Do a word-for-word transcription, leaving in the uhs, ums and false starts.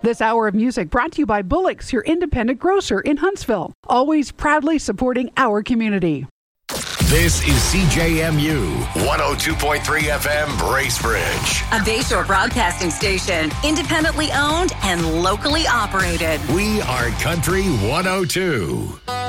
This hour of music brought to you by Bullock's, your independent grocer in Huntsville. Always proudly supporting our community. This is C J M U one oh two point three F M Bracebridge. A Bayshore broadcasting station, independently owned and locally operated. We are Country one oh two.